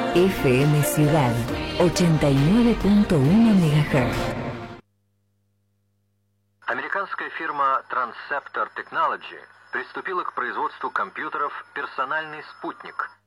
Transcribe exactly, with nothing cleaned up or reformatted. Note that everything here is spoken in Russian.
F M Ciudad ochenta y nueve punto uno мегахерц. Американская фирма Transceptor Technology приступила к производству компьютеров «Персональный спутник»,